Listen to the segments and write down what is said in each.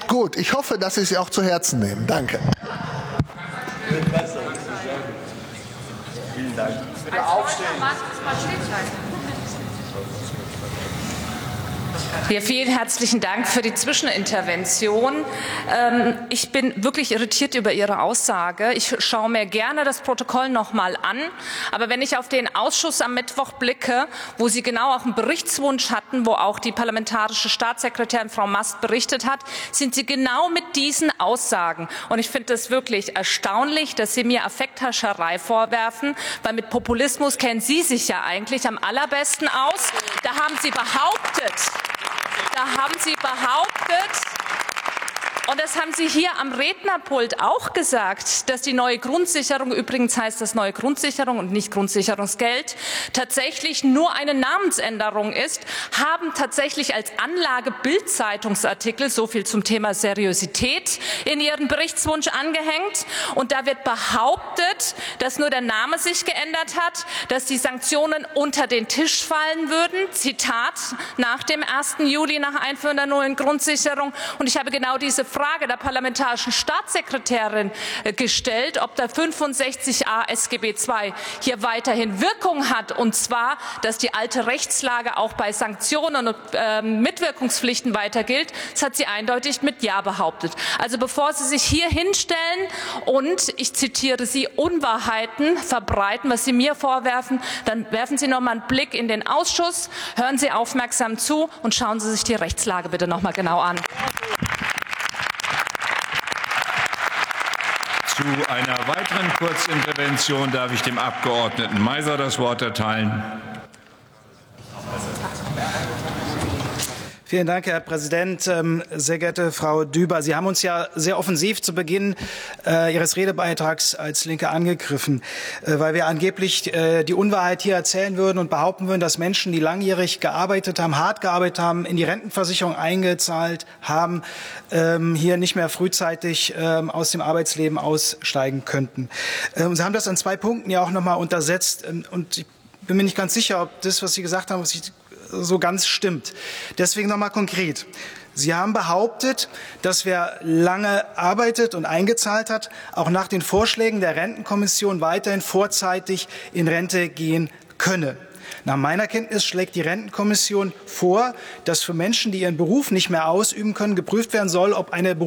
Gut, ich hoffe, dass Sie sie auch zu Herzen nehmen. Danke. Vielen Dank. Bitte aufstehen. Ja, vielen herzlichen Dank für die Zwischenintervention. Ich bin wirklich irritiert über Ihre Aussage. Ich schaue mir gerne das Protokoll noch mal an. Aber wenn ich auf den Ausschuss am Mittwoch blicke, wo Sie genau auch einen Berichtswunsch hatten, wo auch die parlamentarische Staatssekretärin Frau Mast berichtet hat, sind Sie genau mit diesen Aussagen. Und ich finde es wirklich erstaunlich, dass Sie mir Affekthascherei vorwerfen, weil mit Populismus kennen Sie sich ja eigentlich am allerbesten aus. Da haben Sie behauptet, und das haben Sie hier am Rednerpult auch gesagt, dass die neue Grundsicherung, übrigens heißt das neue Grundsicherung und nicht Grundsicherungsgeld, tatsächlich nur eine Namensänderung ist, haben tatsächlich als Anlage Bild-Zeitungsartikel, so viel zum Thema Seriosität, in Ihren Berichtswunsch angehängt. Und da wird behauptet, dass nur der Name sich geändert hat, dass die Sanktionen unter den Tisch fallen würden. Zitat, nach dem 1. Juli, nach Einführung der neuen Grundsicherung. Und ich habe genau diese Frage der parlamentarischen Staatssekretärin gestellt, ob der 65a SGB II hier weiterhin Wirkung hat, und zwar, dass die alte Rechtslage auch bei Sanktionen und Mitwirkungspflichten weiter gilt. Das hat sie eindeutig mit Ja behauptet. Also bevor Sie sich hier hinstellen und, ich zitiere Sie, Unwahrheiten verbreiten, was Sie mir vorwerfen, dann werfen Sie noch mal einen Blick in den Ausschuss, hören Sie aufmerksam zu und schauen Sie sich die Rechtslage bitte noch mal genau an. Zu einer weiteren Kurzintervention darf ich dem Abgeordneten Meiser das Wort erteilen. Vielen Dank, Herr Präsident. Sehr geehrte Frau Düber, Sie haben uns ja sehr offensiv zu Beginn Ihres Redebeitrags als Linke angegriffen, weil wir angeblich die Unwahrheit hier erzählen würden und behaupten würden, dass Menschen, die langjährig gearbeitet haben, hart gearbeitet haben, in die Rentenversicherung eingezahlt haben, hier nicht mehr frühzeitig aus dem Arbeitsleben aussteigen könnten. Sie haben das an 2 Punkten ja auch noch mal untersetzt. Und ich bin mir nicht ganz sicher, ob das, was Sie gesagt haben, so ganz stimmt. Deswegen noch mal konkret. Sie haben behauptet, dass wer lange arbeitet und eingezahlt hat, auch nach den Vorschlägen der Rentenkommission weiterhin vorzeitig in Rente gehen könne. Nach meiner Kenntnis schlägt die Rentenkommission vor, dass für Menschen, die ihren Beruf nicht mehr ausüben können, geprüft werden soll, ob eine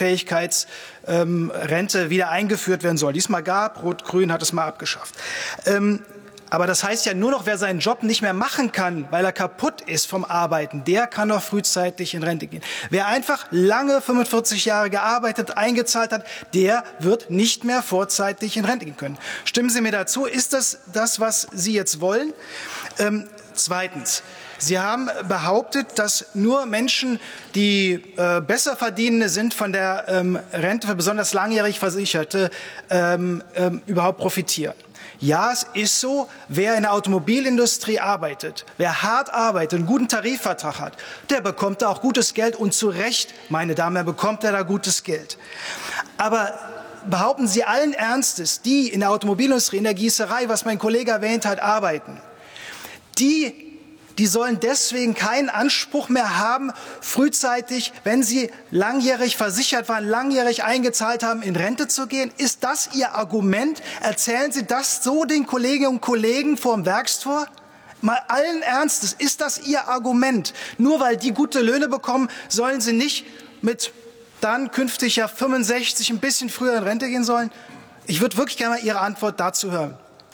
Berufsunfähigkeitsrente wieder eingeführt werden soll. Diesmal gab, Rot-Grün hat es mal abgeschafft. Aber das heißt ja nur noch, wer seinen Job nicht mehr machen kann, weil er kaputt ist vom Arbeiten, der kann noch frühzeitig in Rente gehen. Wer einfach lange 45 Jahre gearbeitet, eingezahlt hat, der wird nicht mehr vorzeitig in Rente gehen können. Stimmen Sie mir dazu? Ist das das, was Sie jetzt wollen? Zweitens. Sie haben behauptet, dass nur Menschen, die besser verdienende sind, von der Rente für besonders langjährig Versicherte überhaupt profitieren. Ja, es ist so, wer in der Automobilindustrie arbeitet, wer hart arbeitet, einen guten Tarifvertrag hat, der bekommt da auch gutes Geld, und zu Recht, meine Damen und Herren, bekommt er da gutes Geld. Aber behaupten Sie allen Ernstes, die in der Automobilindustrie, in der Gießerei, was mein Kollege erwähnt hat, arbeiten, die sollen deswegen keinen Anspruch mehr haben, frühzeitig, wenn sie langjährig versichert waren, langjährig eingezahlt haben, in Rente zu gehen? Ist das Ihr Argument? Erzählen Sie das so den Kolleginnen und Kollegen vor dem Werkstor? Mal allen Ernstes, ist das Ihr Argument? Nur weil die gute Löhne bekommen, sollen sie nicht mit dann künftig ja 65 ein bisschen früher in Rente gehen sollen? Ich würde wirklich gerne mal Ihre Antwort dazu hören.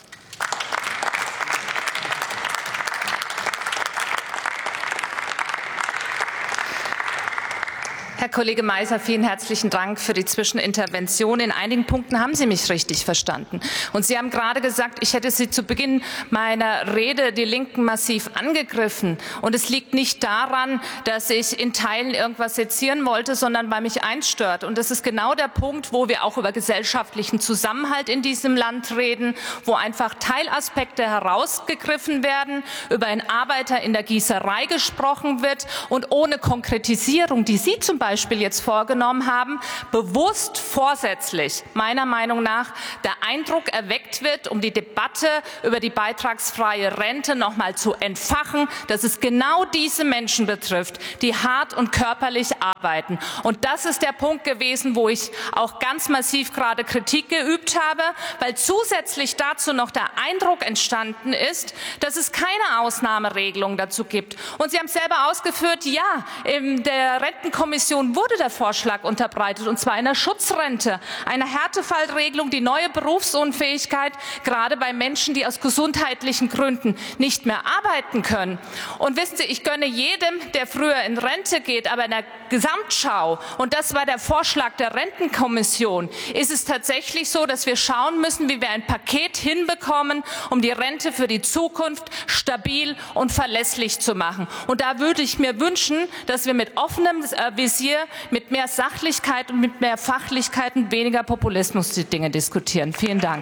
Herr Kollege Meiser, vielen herzlichen Dank für die Zwischenintervention. In einigen Punkten haben Sie mich richtig verstanden. Und Sie haben gerade gesagt, ich hätte Sie zu Beginn meiner Rede, die Linken, massiv angegriffen. Und es liegt nicht daran, dass ich in Teilen irgendwas sezieren wollte, sondern weil mich eins stört. Und das ist genau der Punkt, wo wir auch über gesellschaftlichen Zusammenhalt in diesem Land reden, wo einfach Teilaspekte herausgegriffen werden, über einen Arbeiter in der Gießerei gesprochen wird und ohne Konkretisierung, die Sie zum Beispiel jetzt vorgenommen haben, bewusst vorsätzlich, meiner Meinung nach, der Eindruck erweckt wird, um die Debatte über die beitragsfreie Rente noch mal zu entfachen, dass es genau diese Menschen betrifft, die hart und körperlich arbeiten. Und das ist der Punkt gewesen, wo ich auch ganz massiv gerade Kritik geübt habe, weil zusätzlich dazu noch der Eindruck entstanden ist, dass es keine Ausnahmeregelung dazu gibt. Und Sie haben es selber ausgeführt, ja, in der Rentenkommission wurde der Vorschlag unterbreitet, und zwar einer Schutzrente, einer Härtefallregelung, die neue Berufsunfähigkeit, gerade bei Menschen, die aus gesundheitlichen Gründen nicht mehr arbeiten können. Und wissen Sie, ich gönne jedem, der früher in Rente geht, aber in der Gesamtschau, und das war der Vorschlag der Rentenkommission, ist es tatsächlich so, dass wir schauen müssen, wie wir ein Paket hinbekommen, um die Rente für die Zukunft stabil und verlässlich zu machen. Und da würde ich mir wünschen, dass wir mit offenem Visier, mit mehr Sachlichkeit und mit mehr Fachlichkeit und weniger Populismus die Dinge diskutieren. Vielen Dank.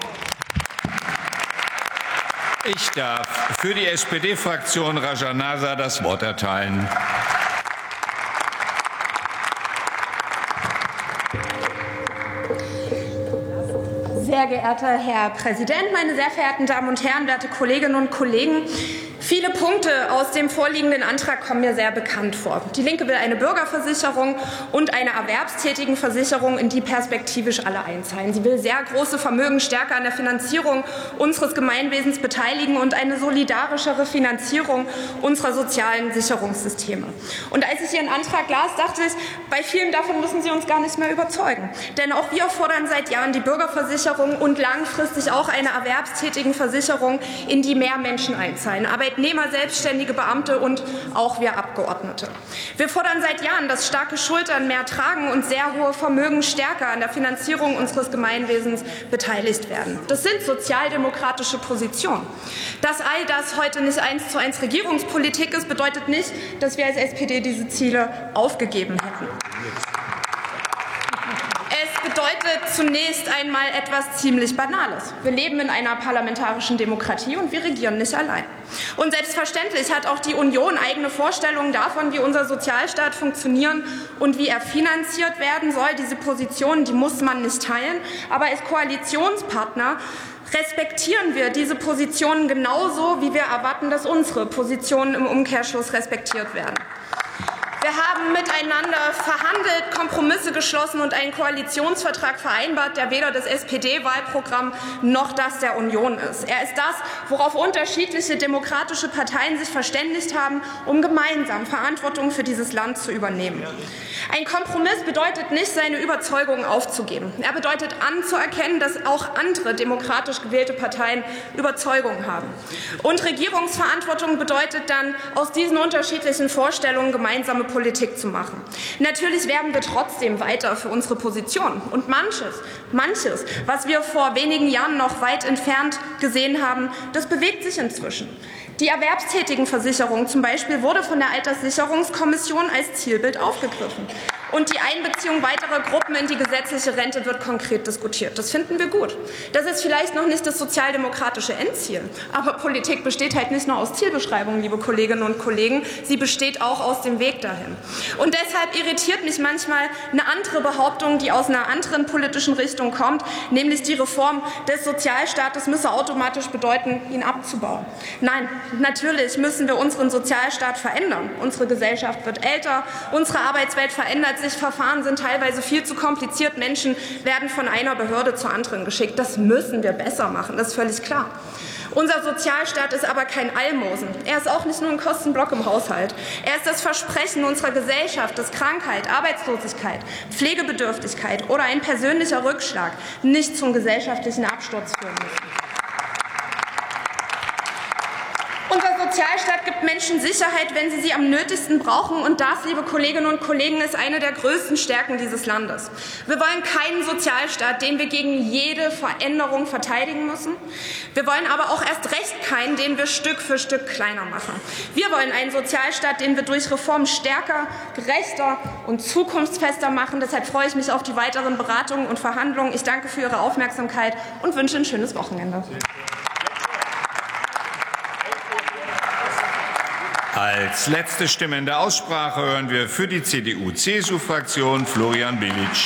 Ich darf für die SPD-Fraktion Rajanasa das Wort erteilen. Sehr geehrter Herr Präsident, meine sehr verehrten Damen und Herren, werte Kolleginnen und Kollegen! Viele Punkte aus dem vorliegenden Antrag kommen mir sehr bekannt vor. Die Linke will eine Bürgerversicherung und eine Erwerbstätigenversicherung, in die perspektivisch alle einzahlen. Sie will sehr große Vermögen stärker an der Finanzierung unseres Gemeinwesens beteiligen und eine solidarischere Finanzierung unserer sozialen Sicherungssysteme. Und als ich Ihren Antrag las, dachte ich, bei vielen davon müssen Sie uns gar nicht mehr überzeugen. Denn auch wir fordern seit Jahren die Bürgerversicherung und langfristig auch eine Erwerbstätigenversicherung, in die mehr Menschen einzahlen. Arbeitnehmer, selbstständige Beamte und auch wir Abgeordnete. Wir fordern seit Jahren, dass starke Schultern mehr tragen und sehr hohe Vermögen stärker an der Finanzierung unseres Gemeinwesens beteiligt werden. Das sind sozialdemokratische Positionen. Dass all das heute nicht 1:1 Regierungspolitik ist, bedeutet nicht, dass wir als SPD diese Ziele aufgegeben hätten. Es bedeutet zunächst einmal etwas ziemlich Banales. Wir leben in einer parlamentarischen Demokratie und wir regieren nicht allein. Und selbstverständlich hat auch die Union eigene Vorstellungen davon, wie unser Sozialstaat funktionieren und wie er finanziert werden soll. Diese Positionen, die muss man nicht teilen. Aber als Koalitionspartner respektieren wir diese Positionen genauso, wie wir erwarten, dass unsere Positionen im Umkehrschluss respektiert werden. Wir haben miteinander verhandelt, Kompromisse geschlossen und einen Koalitionsvertrag vereinbart, der weder das SPD-Wahlprogramm noch das der Union ist. Er ist das, worauf unterschiedliche demokratische Parteien sich verständigt haben, um gemeinsam Verantwortung für dieses Land zu übernehmen. Ein Kompromiss bedeutet nicht, seine Überzeugungen aufzugeben. Er bedeutet anzuerkennen, dass auch andere demokratisch gewählte Parteien Überzeugungen haben. Und Regierungsverantwortung bedeutet dann, aus diesen unterschiedlichen Vorstellungen gemeinsame Politik zu machen. Natürlich werben wir trotzdem weiter für unsere Position. Und manches, was wir vor wenigen Jahren noch weit entfernt gesehen haben, das bewegt sich inzwischen. Die Erwerbstätigenversicherung zum Beispiel wurde von der Alterssicherungskommission als Zielbild aufgegriffen. Und die Einbeziehung weiterer Gruppen in die gesetzliche Rente wird konkret diskutiert. Das finden wir gut. Das ist vielleicht noch nicht das sozialdemokratische Endziel. Aber Politik besteht halt nicht nur aus Zielbeschreibungen, liebe Kolleginnen und Kollegen. Sie besteht auch aus dem Weg dahin. Und deshalb irritiert mich manchmal eine andere Behauptung, die aus einer anderen politischen Richtung kommt, nämlich die Reform des Sozialstaates müsse automatisch bedeuten, ihn abzubauen. Nein, natürlich müssen wir unseren Sozialstaat verändern. Unsere Gesellschaft wird älter, unsere Arbeitswelt verändert sich, Verfahren sind teilweise viel zu kompliziert, Menschen werden von einer Behörde zur anderen geschickt. Das müssen wir besser machen, das ist völlig klar. Unser Sozialstaat ist aber kein Almosen. Er ist auch nicht nur ein Kostenblock im Haushalt. Er ist das Versprechen unserer Gesellschaft, dass Krankheit, Arbeitslosigkeit, Pflegebedürftigkeit oder ein persönlicher Rückschlag nicht zum gesellschaftlichen Absturz führen müssen. Unser Sozialstaat gibt Menschen Sicherheit, wenn sie am nötigsten brauchen. Und das, liebe Kolleginnen und Kollegen, ist eine der größten Stärken dieses Landes. Wir wollen keinen Sozialstaat, den wir gegen jede Veränderung verteidigen müssen. Wir wollen aber auch erst recht keinen, den wir Stück für Stück kleiner machen. Wir wollen einen Sozialstaat, den wir durch Reformen stärker, gerechter und zukunftsfester machen. Deshalb freue ich mich auf die weiteren Beratungen und Verhandlungen. Ich danke für Ihre Aufmerksamkeit und wünsche ein schönes Wochenende. Als letzte Stimme in der Aussprache hören wir für die CDU-CSU-Fraktion Florian Bilic.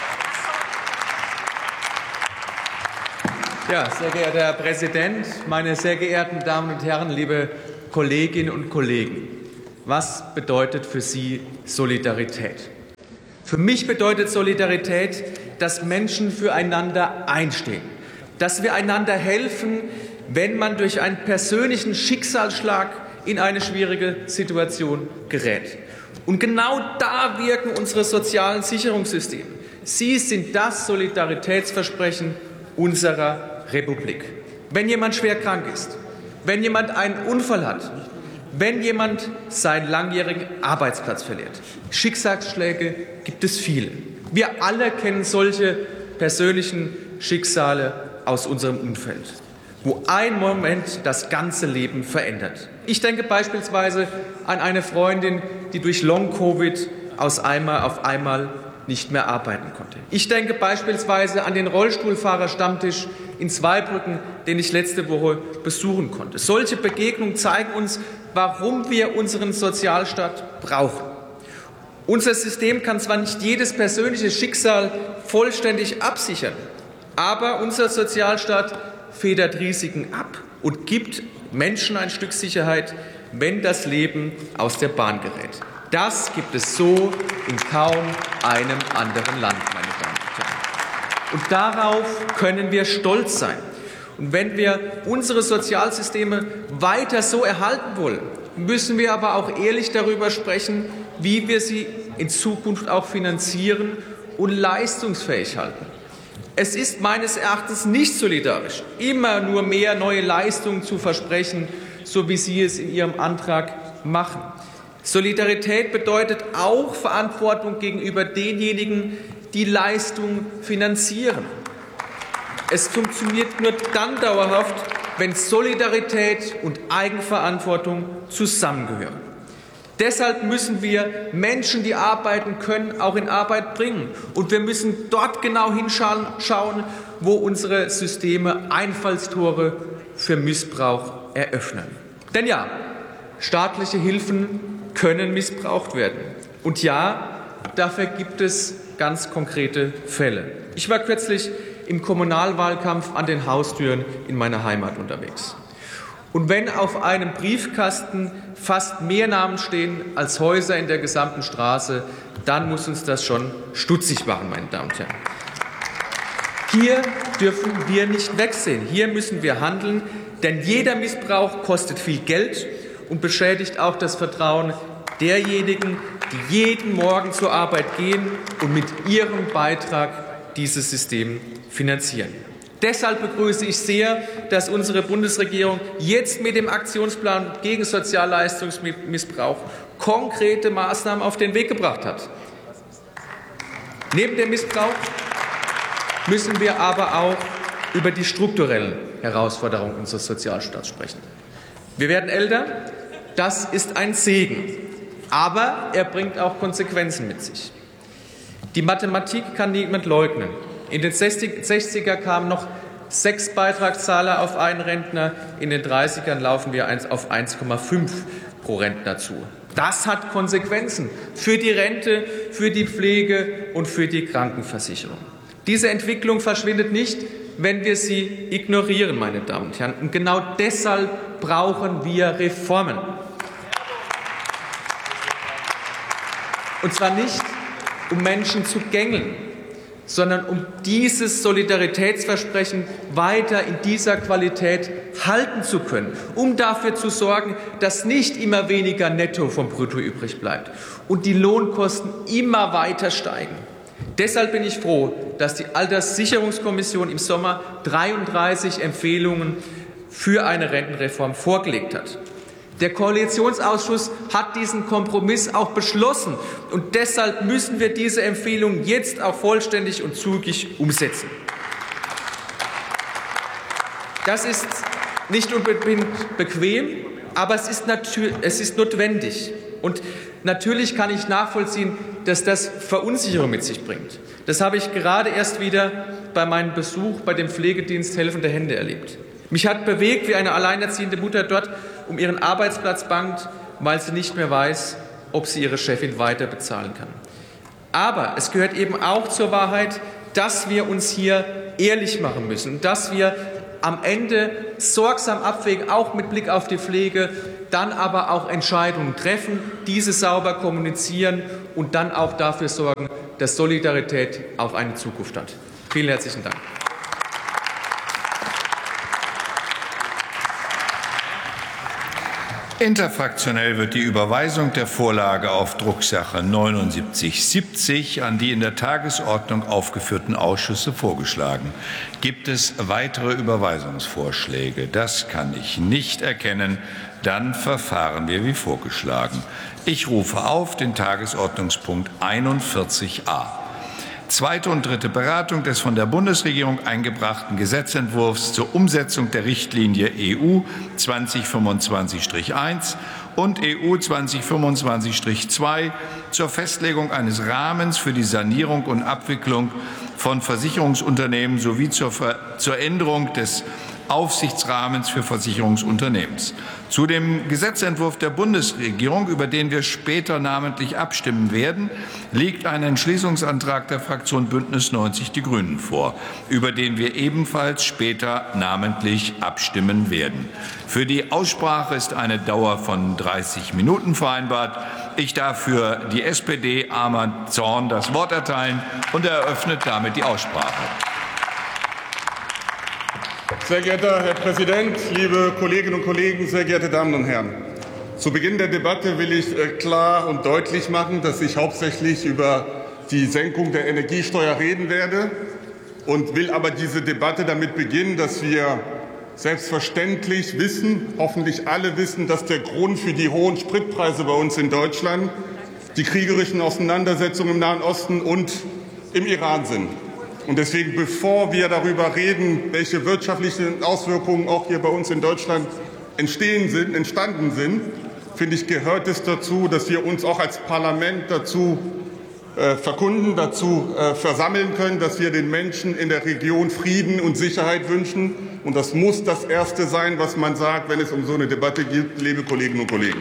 Ja, sehr geehrter Herr Präsident, meine sehr geehrten Damen und Herren, liebe Kolleginnen und Kollegen! Was bedeutet für Sie Solidarität? Für mich bedeutet Solidarität, dass Menschen füreinander einstehen, dass wir einander helfen, wenn man durch einen persönlichen Schicksalsschlag in eine schwierige Situation gerät. Und genau da wirken unsere sozialen Sicherungssysteme. Sie sind das Solidaritätsversprechen unserer Republik. Wenn jemand schwer krank ist, wenn jemand einen Unfall hat, wenn jemand seinen langjährigen Arbeitsplatz verliert. Schicksalsschläge gibt es viele. Wir alle kennen solche persönlichen Schicksale aus unserem Umfeld, wo ein Moment das ganze Leben verändert. Ich denke beispielsweise an eine Freundin, die durch Long-Covid auf einmal nicht mehr arbeiten konnte. Ich denke beispielsweise an den Rollstuhlfahrer-Stammtisch in Zweibrücken, den ich letzte Woche besuchen konnte. Solche Begegnungen zeigen uns, warum wir unseren Sozialstaat brauchen. Unser System kann zwar nicht jedes persönliche Schicksal vollständig absichern, aber unser Sozialstaat federt Risiken ab und gibt Menschen ein Stück Sicherheit, wenn das Leben aus der Bahn gerät. Das gibt es so in kaum einem anderen Land, meine Damen und Herren. Und darauf können wir stolz sein. Und wenn wir unsere Sozialsysteme weiter so erhalten wollen, müssen wir aber auch ehrlich darüber sprechen, wie wir sie in Zukunft auch finanzieren und leistungsfähig halten. Es ist meines Erachtens nicht solidarisch, immer nur mehr neue Leistungen zu versprechen, so wie Sie es in Ihrem Antrag machen. Solidarität bedeutet auch Verantwortung gegenüber denjenigen, die Leistungen finanzieren. Es funktioniert nur dann dauerhaft, wenn Solidarität und Eigenverantwortung zusammengehören. Deshalb müssen wir Menschen, die arbeiten können, auch in Arbeit bringen. Und wir müssen dort genau hinschauen, wo unsere Systeme Einfallstore für Missbrauch eröffnen. Denn ja, staatliche Hilfen können missbraucht werden. Und ja, dafür gibt es ganz konkrete Fälle. Ich war kürzlich im Kommunalwahlkampf an den Haustüren in meiner Heimat unterwegs. Und wenn auf einem Briefkasten fast mehr Namen stehen als Häuser in der gesamten Straße, dann muss uns das schon stutzig machen, meine Damen und Herren. Hier dürfen wir nicht wegsehen. Hier müssen wir handeln, denn jeder Missbrauch kostet viel Geld und beschädigt auch das Vertrauen derjenigen, die jeden Morgen zur Arbeit gehen und mit ihrem Beitrag dieses System finanzieren. Deshalb begrüße ich sehr, dass unsere Bundesregierung jetzt mit dem Aktionsplan gegen Sozialleistungsmissbrauch konkrete Maßnahmen auf den Weg gebracht hat. Neben dem Missbrauch müssen wir aber auch über die strukturellen Herausforderungen unseres Sozialstaats sprechen. Wir werden älter, das ist ein Segen, aber er bringt auch Konsequenzen mit sich. Die Mathematik kann niemand leugnen. In den 60er kamen noch 6 Beitragszahler auf einen Rentner, in den 30ern laufen wir auf 1,5 pro Rentner zu. Das hat Konsequenzen für die Rente, für die Pflege und für die Krankenversicherung. Diese Entwicklung verschwindet nicht, wenn wir sie ignorieren, meine Damen und Herren. Und genau deshalb brauchen wir Reformen. Und zwar nicht, um Menschen zu gängeln, sondern um dieses Solidaritätsversprechen weiter in dieser Qualität halten zu können, um dafür zu sorgen, dass nicht immer weniger Netto vom Brutto übrig bleibt und die Lohnkosten immer weiter steigen. Deshalb bin ich froh, dass die Alterssicherungskommission im Sommer 33 Empfehlungen für eine Rentenreform vorgelegt hat. Der Koalitionsausschuss hat diesen Kompromiss auch beschlossen. Und deshalb müssen wir diese Empfehlungen jetzt auch vollständig und zügig umsetzen. Das ist nicht unbedingt bequem, aber es ist notwendig. Und natürlich kann ich nachvollziehen, dass das Verunsicherung mit sich bringt. Das habe ich gerade erst wieder bei meinem Besuch bei dem Pflegedienst Helfende Hände erlebt. Mich hat bewegt, wie eine alleinerziehende Mutter dort um ihren Arbeitsplatz bangt, weil sie nicht mehr weiß, ob sie ihre Chefin weiter bezahlen kann. Aber es gehört eben auch zur Wahrheit, dass wir uns hier ehrlich machen müssen, dass wir am Ende sorgsam abwägen, auch mit Blick auf die Pflege, dann aber auch Entscheidungen treffen, diese sauber kommunizieren und dann auch dafür sorgen, dass Solidarität auch eine Zukunft hat. Vielen herzlichen Dank. Interfraktionell wird die Überweisung der Vorlage auf Drucksache 7970 an die in der Tagesordnung aufgeführten Ausschüsse vorgeschlagen. Gibt es weitere Überweisungsvorschläge? Das kann ich nicht erkennen. Dann verfahren wir wie vorgeschlagen. Ich rufe auf den Tagesordnungspunkt 41a. Zweite und dritte Beratung des von der Bundesregierung eingebrachten Gesetzentwurfs zur Umsetzung der Richtlinie EU 2025-1 und EU 2025-2 zur Festlegung eines Rahmens für die Sanierung und Abwicklung von Versicherungsunternehmen sowie zur Änderung des Aufsichtsrahmens für Versicherungsunternehmens. Zu dem Gesetzentwurf der Bundesregierung, über den wir später namentlich abstimmen werden, liegt ein Entschließungsantrag der Fraktion Bündnis 90 Die Grünen vor, über den wir ebenfalls später namentlich abstimmen werden. Für die Aussprache ist eine Dauer von 30 Minuten vereinbart. Ich darf für die SPD Armand Zorn das Wort erteilen und eröffnet damit die Aussprache. Sehr geehrter Herr Präsident, liebe Kolleginnen und Kollegen, sehr geehrte Damen und Herren! Zu Beginn der Debatte will ich klar und deutlich machen, dass ich hauptsächlich über die Senkung der Energiesteuer reden werde und will aber diese Debatte damit beginnen, dass wir selbstverständlich wissen, hoffentlich alle wissen, dass der Grund für die hohen Spritpreise bei uns in Deutschland die kriegerischen Auseinandersetzungen im Nahen Osten und im Iran sind. Und deswegen, bevor wir darüber reden, welche wirtschaftlichen Auswirkungen auch hier bei uns in Deutschland entstanden sind, finde ich, gehört es dazu, dass wir uns auch als Parlament dazu versammeln können, dass wir den Menschen in der Region Frieden und Sicherheit wünschen. Und das muss das Erste sein, was man sagt, wenn es um so eine Debatte geht, liebe Kolleginnen und Kollegen.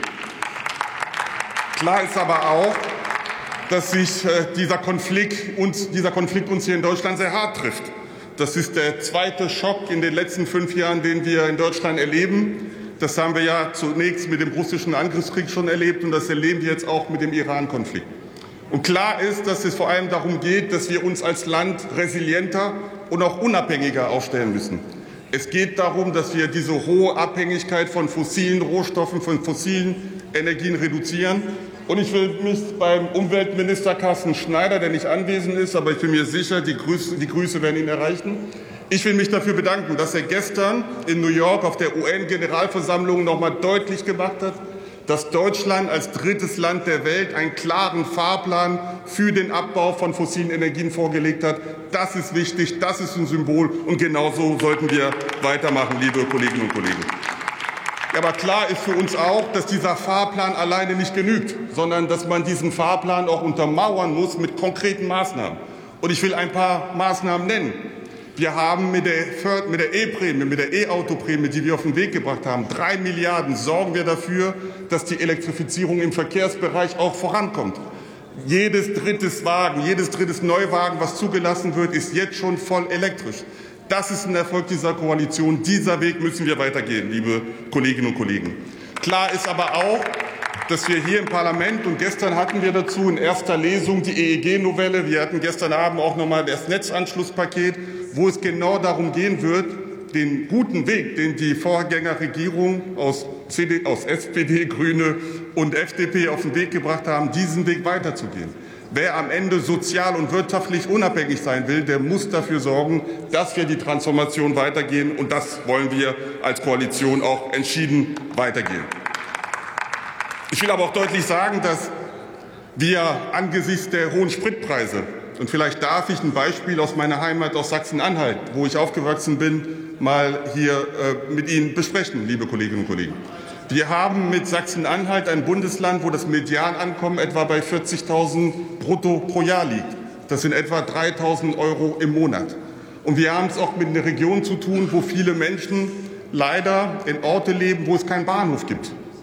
Klar ist aber auch, dass sich dieser Konflikt uns hier in Deutschland sehr hart trifft. Das ist der zweite Schock in den letzten 5 Jahren, den wir in Deutschland erleben. Das haben wir ja zunächst mit dem russischen Angriffskrieg schon erlebt und das erleben wir jetzt auch mit dem Iran-Konflikt. Und klar ist, dass es vor allem darum geht, dass wir uns als Land resilienter und auch unabhängiger aufstellen müssen. Es geht darum, dass wir diese hohe Abhängigkeit von fossilen Rohstoffen, von fossilen Energien reduzieren. Und ich will mich beim Umweltminister Carsten Schneider, der nicht anwesend ist, aber ich bin mir sicher, die Grüße werden ihn erreichen. Ich will mich dafür bedanken, dass er gestern in New York auf der UN-Generalversammlung noch mal deutlich gemacht hat, dass Deutschland als drittes Land der Welt einen klaren Fahrplan für den Abbau von fossilen Energien vorgelegt hat. Das ist wichtig, das ist ein Symbol und genauso sollten wir weitermachen, liebe Kolleginnen und Kollegen. Aber klar ist für uns auch, dass dieser Fahrplan alleine nicht genügt, sondern dass man diesen Fahrplan auch untermauern muss mit konkreten Maßnahmen. Und ich will ein paar Maßnahmen nennen. Wir haben mit der E-Prämie, mit der E-Auto-Prämie, die wir auf den Weg gebracht haben, 3 Milliarden, sorgen wir dafür, dass die Elektrifizierung im Verkehrsbereich auch vorankommt. Jedes drittes Neuwagen, was zugelassen wird, ist jetzt schon voll elektrisch. Das ist ein Erfolg dieser Koalition. Dieser Weg müssen wir weitergehen, liebe Kolleginnen und Kollegen. Klar ist aber auch, dass wir hier im Parlament, und gestern hatten wir dazu in erster Lesung die EEG-Novelle, wir hatten gestern Abend auch noch mal das Netzanschlusspaket, wo es genau darum gehen wird, den guten Weg, den die Vorgängerregierung aus SPD, Grüne und FDP auf den Weg gebracht haben, diesen Weg weiterzugehen. Wer am Ende sozial und wirtschaftlich unabhängig sein will, der muss dafür sorgen, dass wir die Transformation weitergehen. Und das wollen wir als Koalition auch entschieden weitergehen. Ich will aber auch deutlich sagen, dass wir angesichts der hohen Spritpreise, und vielleicht darf ich ein Beispiel aus meiner Heimat aus Sachsen-Anhalt, wo ich aufgewachsen bin, mal hier mit Ihnen besprechen, liebe Kolleginnen und Kollegen. Wir haben mit Sachsen-Anhalt ein Bundesland, wo das Medianeinkommen etwa bei 40.000 brutto pro Jahr liegt. Das sind etwa 3.000 € im Monat. Und wir haben es auch mit einer Region zu tun, wo viele Menschen leider in Orte leben, wo es keinen Bahnhof gibt,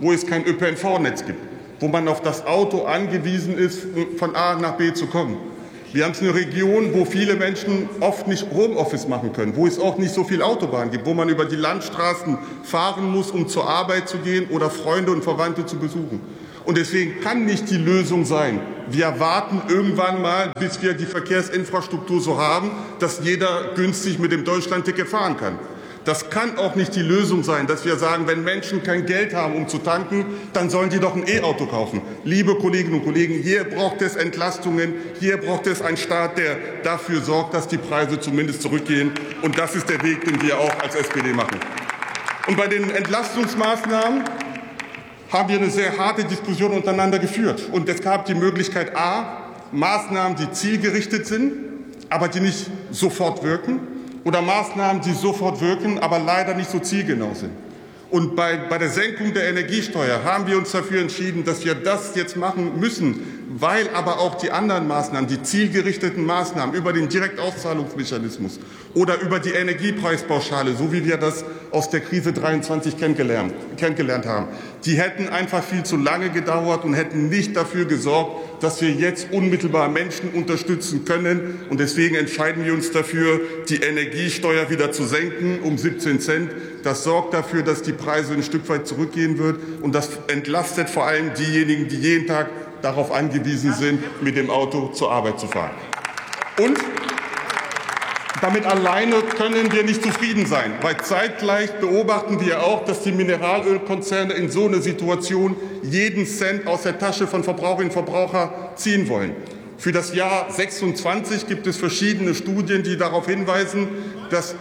wo es kein ÖPNV-Netz gibt, wo man auf das Auto angewiesen ist, von A nach B zu kommen. Wir haben eine Region, wo viele Menschen oft nicht Homeoffice machen können, wo es auch nicht so viel Autobahn gibt, wo man über die Landstraßen fahren muss, um zur Arbeit zu gehen oder Freunde und Verwandte zu besuchen. Und deswegen kann nicht die Lösung sein, wir warten irgendwann mal, bis wir die Verkehrsinfrastruktur so haben, dass jeder günstig mit dem Deutschlandticket fahren kann. Das kann auch nicht die Lösung sein, dass wir sagen, wenn Menschen kein Geld haben, um zu tanken, dann sollen die doch ein E-Auto kaufen. Liebe Kolleginnen und Kollegen, hier braucht es Entlastungen, hier braucht es einen Staat, der dafür sorgt, dass die Preise zumindest zurückgehen. Und das ist der Weg, den wir auch als SPD machen. Und bei den Entlastungsmaßnahmen haben wir eine sehr harte Diskussion untereinander geführt. Und es gab die Möglichkeit A, Maßnahmen, die zielgerichtet sind, aber die nicht sofort wirken, oder Maßnahmen, die sofort wirken, aber leider nicht so zielgenau sind. Und bei der Senkung der Energiesteuer haben wir uns dafür entschieden, dass wir das jetzt machen müssen, weil aber auch die anderen Maßnahmen, die zielgerichteten Maßnahmen über den Direktauszahlungsmechanismus oder über die Energiepreispauschale, so wie wir das aus der Krise 23 kennengelernt haben, die hätten einfach viel zu lange gedauert und hätten nicht dafür gesorgt, dass wir jetzt unmittelbar Menschen unterstützen können. Und deswegen entscheiden wir uns dafür, die Energiesteuer wieder zu senken um 17 Cent. Das sorgt dafür, dass die Preise ein Stück weit zurückgehen wird. Und das entlastet vor allem diejenigen, die jeden Tag darauf angewiesen sind, mit dem Auto zur Arbeit zu fahren. Und damit alleine können wir nicht zufrieden sein, weil zeitgleich beobachten wir auch, dass die Mineralölkonzerne in so einer Situation jeden Cent aus der Tasche von Verbraucherinnen und Verbrauchern ziehen wollen. Für das Jahr 26 gibt es verschiedene Studien, die darauf hinweisen, dass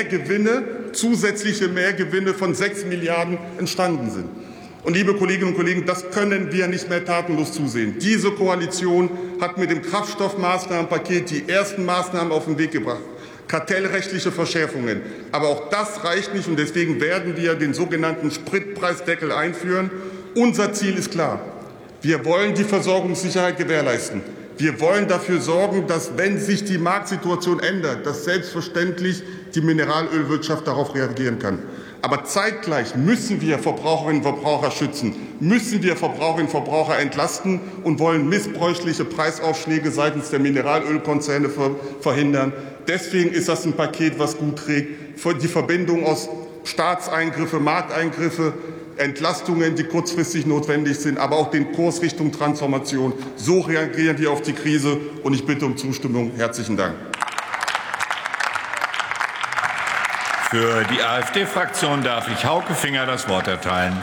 zusätzliche Mehrgewinne von 6 Milliarden entstanden sind. Und liebe Kolleginnen und Kollegen, das können wir nicht mehr tatenlos zusehen. Diese Koalition hat mit dem Kraftstoffmaßnahmenpaket die ersten Maßnahmen auf den Weg gebracht. Kartellrechtliche Verschärfungen. Aber auch das reicht nicht, und deswegen werden wir den sogenannten Spritpreisdeckel einführen. Unser Ziel ist klar. Wir wollen die Versorgungssicherheit gewährleisten. Wir wollen dafür sorgen, dass, wenn sich die Marktsituation ändert, dass selbstverständlich die Mineralölwirtschaft darauf reagieren kann. Aber zeitgleich müssen wir Verbraucherinnen und Verbraucher schützen, müssen wir Verbraucherinnen und Verbraucher entlasten und wollen missbräuchliche Preisaufschläge seitens der Mineralölkonzerne verhindern. Deswegen ist das ein Paket, was gut trägt. Die Verbindung aus Staatseingriffe, Markteingriffe, Entlastungen, die kurzfristig notwendig sind, aber auch den Kurs Richtung Transformation. So reagieren wir auf die Krise, und ich bitte um Zustimmung. Herzlichen Dank. Für die AfD-Fraktion darf ich Hauke Finger das Wort erteilen.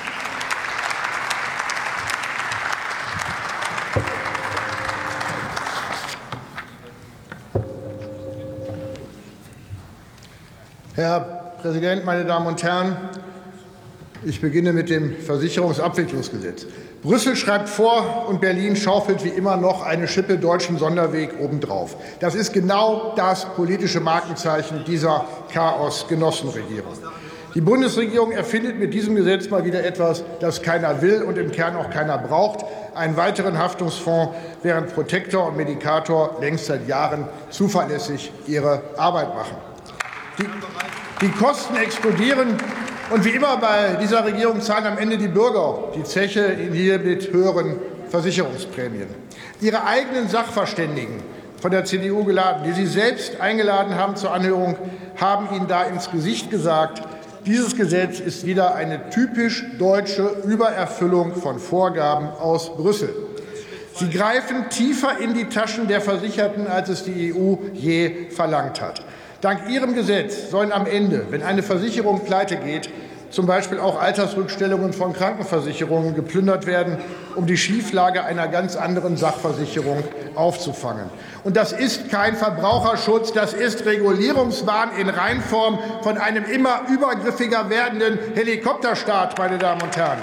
Herr Präsident, meine Damen und Herren! Ich beginne mit dem Versicherungsabwicklungsgesetz. Brüssel schreibt vor und Berlin schaufelt wie immer noch eine Schippe deutschen Sonderweg obendrauf. Das ist genau das politische Markenzeichen dieser Chaos-Genossenregierung. Die Bundesregierung erfindet mit diesem Gesetz mal wieder etwas, das keiner will und im Kern auch keiner braucht: einen weiteren Haftungsfonds, während Protektor und Medikator längst seit Jahren zuverlässig ihre Arbeit machen. Die Kosten explodieren. Und wie immer bei dieser Regierung zahlen am Ende die Bürger die Zeche, hier mit höheren Versicherungsprämien. Ihre eigenen Sachverständigen, von der CDU geladen, die Sie selbst eingeladen haben zur Anhörung, haben Ihnen da ins Gesicht gesagt, dieses Gesetz ist wieder eine typisch deutsche Übererfüllung von Vorgaben aus Brüssel. Sie greifen tiefer in die Taschen der Versicherten, als es die EU je verlangt hat. Dank Ihrem Gesetz sollen am Ende, wenn eine Versicherung pleite geht, zum Beispiel auch Altersrückstellungen von Krankenversicherungen geplündert werden, um die Schieflage einer ganz anderen Sachversicherung aufzufangen. Und das ist kein Verbraucherschutz, das ist Regulierungswahn in Reinform von einem immer übergriffiger werdenden Helikopterstaat, meine Damen und Herren.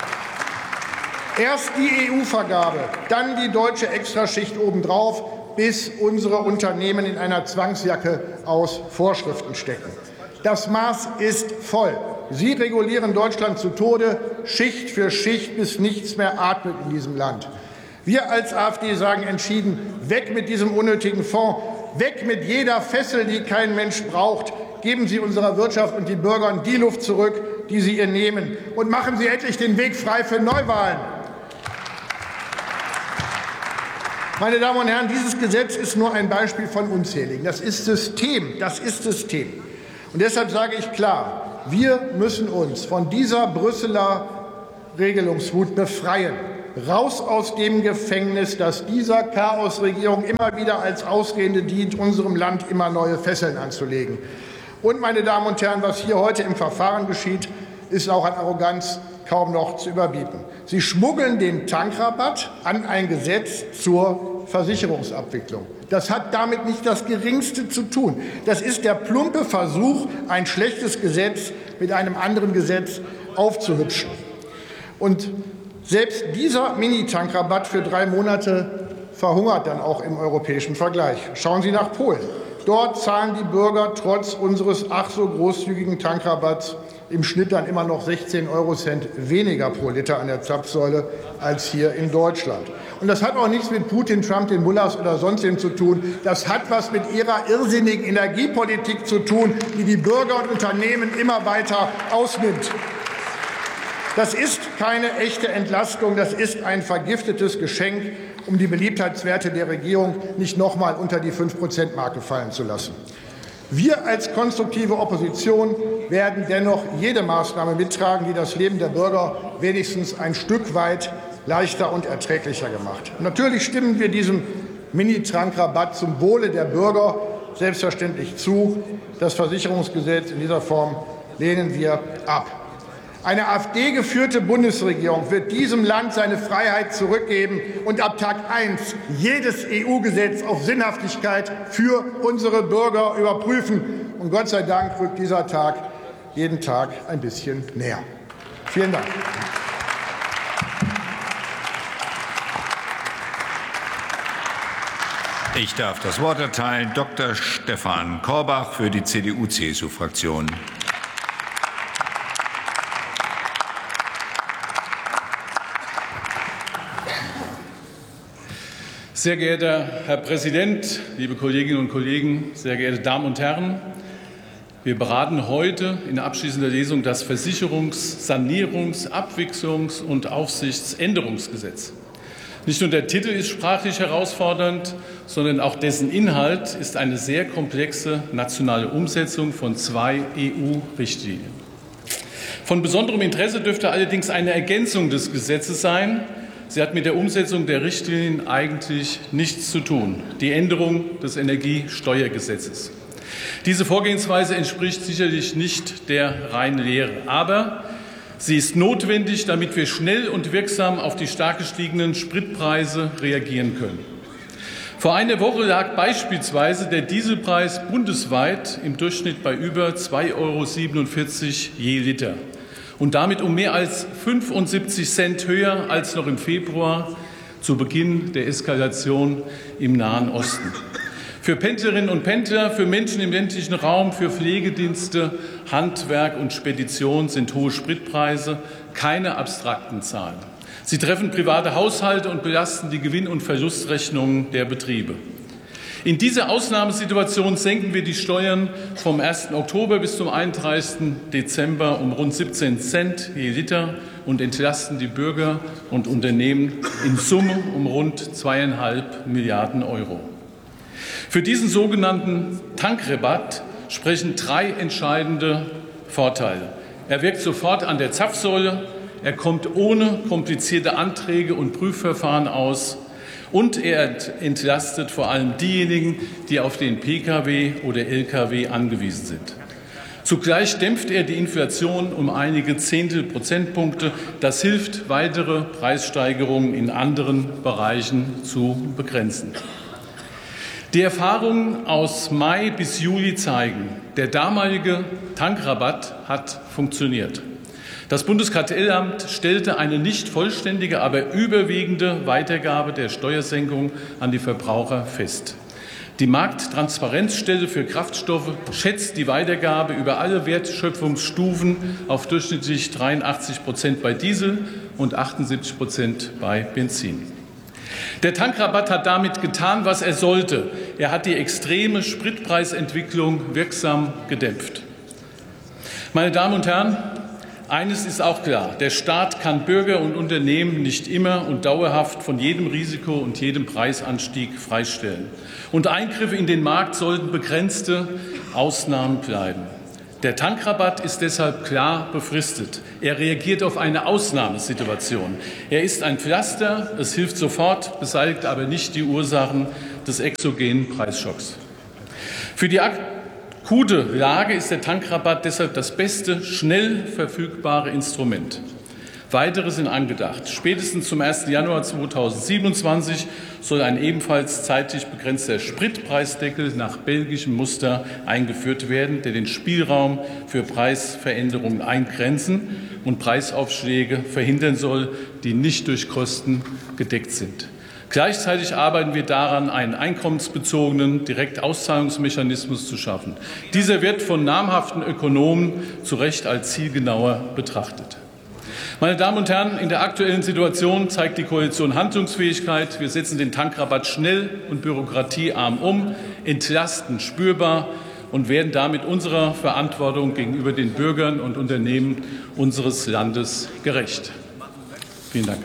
Erst die EU-Vergabe, dann die deutsche Extraschicht obendrauf, bis unsere Unternehmen in einer Zwangsjacke aus Vorschriften stecken. Das Maß ist voll. Sie regulieren Deutschland zu Tode, Schicht für Schicht, bis nichts mehr atmet in diesem Land. Wir als AfD sagen entschieden: weg mit diesem unnötigen Fonds, weg mit jeder Fessel, die kein Mensch braucht. Geben Sie unserer Wirtschaft und den Bürgern die Luft zurück, die Sie ihr nehmen. Und machen Sie endlich den Weg frei für Neuwahlen. Meine Damen und Herren, dieses Gesetz ist nur ein Beispiel von unzähligen. Das ist System. Das ist System. Und deshalb sage ich klar, wir müssen uns von dieser Brüsseler Regelungswut befreien. Raus aus dem Gefängnis, das dieser Chaosregierung immer wieder als Ausrede dient, unserem Land immer neue Fesseln anzulegen. Und, meine Damen und Herren, was hier heute im Verfahren geschieht, ist auch an Arroganz kaum noch zu überbieten. Sie schmuggeln den Tankrabatt an ein Gesetz zur Versicherungsabwicklung. Das hat damit nicht das Geringste zu tun. Das ist der plumpe Versuch, ein schlechtes Gesetz mit einem anderen Gesetz aufzuhübschen. Und selbst dieser Mini-Tankrabatt für 3 Monate verhungert dann auch im europäischen Vergleich. Schauen Sie nach Polen. Dort zahlen die Bürger trotz unseres ach so großzügigen Tankrabatts im Schnitt dann immer noch 16 Eurocent weniger pro Liter an der Zapfsäule als hier in Deutschland. Und das hat auch nichts mit Putin, Trump, den Mullahs oder sonst wem zu tun. Das hat was mit ihrer irrsinnigen Energiepolitik zu tun, die die Bürger und Unternehmen immer weiter ausnimmt. Das ist keine echte Entlastung, das ist ein vergiftetes Geschenk, um die Beliebtheitswerte der Regierung nicht noch mal unter die 5%-Marke fallen zu lassen. Wir als konstruktive Opposition werden dennoch jede Maßnahme mittragen, die das Leben der Bürger wenigstens ein Stück weit leichter und erträglicher gemacht. Und natürlich stimmen wir diesem Mini-Tankrabatt zum Wohle der Bürger selbstverständlich zu. Das Versicherungsgesetz in dieser Form lehnen wir ab. Eine AfD-geführte Bundesregierung wird diesem Land seine Freiheit zurückgeben und ab Tag 1 jedes EU-Gesetz auf Sinnhaftigkeit für unsere Bürger überprüfen. Und Gott sei Dank rückt dieser Tag jeden Tag ein bisschen näher. Vielen Dank. Ich darf das Wort erteilen Dr. Stefan Korbach für die CDU-CSU-Fraktion. Sehr geehrter Herr Präsident, liebe Kolleginnen und Kollegen, sehr geehrte Damen und Herren! Wir beraten heute in abschließender Lesung das Versicherungs-, Sanierungs-, Abwicklungs- und Aufsichtsänderungsgesetz. Nicht nur der Titel ist sprachlich herausfordernd, sondern auch dessen Inhalt ist eine sehr komplexe nationale Umsetzung von 2 EU-Richtlinien. Von besonderem Interesse dürfte allerdings eine Ergänzung des Gesetzes sein. Sie hat mit der Umsetzung der Richtlinien eigentlich nichts zu tun: die Änderung des Energiesteuergesetzes. Diese Vorgehensweise entspricht sicherlich nicht der reinen Lehre, aber sie ist notwendig, damit wir schnell und wirksam auf die stark gestiegenen Spritpreise reagieren können. Vor einer Woche lag beispielsweise der Dieselpreis bundesweit im Durchschnitt bei über 2,47 € je Liter und damit um mehr als 75 Cent höher als noch im Februar zu Beginn der Eskalation im Nahen Osten. Für Pendlerinnen und Pendler, für Menschen im ländlichen Raum, für Pflegedienste, Handwerk und Spedition sind hohe Spritpreise keine abstrakten Zahlen. Sie treffen private Haushalte und belasten die Gewinn- und Verlustrechnungen der Betriebe. In dieser Ausnahmesituation senken wir die Steuern vom 1. Oktober bis zum 31. Dezember um rund 17 Cent je Liter und entlasten die Bürger und Unternehmen in Summe um rund 2,5 Milliarden €. Für diesen sogenannten Tankrabatt sprechen 3 entscheidende Vorteile. Er wirkt sofort an der Zapfsäule, er kommt ohne komplizierte Anträge und Prüfverfahren aus und er entlastet vor allem diejenigen, die auf den Pkw oder Lkw angewiesen sind. Zugleich dämpft er die Inflation um einige Zehntelprozentpunkte. Das hilft, weitere Preissteigerungen in anderen Bereichen zu begrenzen. Die Erfahrungen aus Mai bis Juli zeigen, der damalige Tankrabatt hat funktioniert. Das Bundeskartellamt stellte eine nicht vollständige, aber überwiegende Weitergabe der Steuersenkung an die Verbraucher fest. Die Markttransparenzstelle für Kraftstoffe schätzt die Weitergabe über alle Wertschöpfungsstufen auf durchschnittlich 83% bei Diesel und 78% bei Benzin. Der Tankrabatt hat damit getan, was er sollte. Er hat die extreme Spritpreisentwicklung wirksam gedämpft. Meine Damen und Herren, Eines ist auch klar, der Staat kann Bürger und Unternehmen nicht immer und dauerhaft von jedem Risiko und jedem Preisanstieg freistellen. Und Eingriffe in den Markt sollten begrenzte Ausnahmen bleiben. Der Tankrabatt ist deshalb klar befristet. Er reagiert auf eine Ausnahmesituation. Er ist ein Pflaster, es hilft sofort, beseitigt aber nicht die Ursachen des exogenen Preisschocks. Für die akute Lage ist der Tankrabatt deshalb das beste, schnell verfügbare Instrument. Weitere sind angedacht. Spätestens zum 1. Januar 2027 soll ein ebenfalls zeitlich begrenzter Spritpreisdeckel nach belgischem Muster eingeführt werden, der den Spielraum für Preisveränderungen eingrenzen und Preisaufschläge verhindern soll, die nicht durch Kosten gedeckt sind. Gleichzeitig arbeiten wir daran, einen einkommensbezogenen Direktauszahlungsmechanismus zu schaffen. Dieser wird von namhaften Ökonomen zu Recht als zielgenauer betrachtet. Meine Damen und Herren, in der aktuellen Situation zeigt die Koalition Handlungsfähigkeit. Wir setzen den Tankrabatt schnell und bürokratiearm um, entlasten spürbar und werden damit unserer Verantwortung gegenüber den Bürgern und Unternehmen unseres Landes gerecht. Vielen Dank.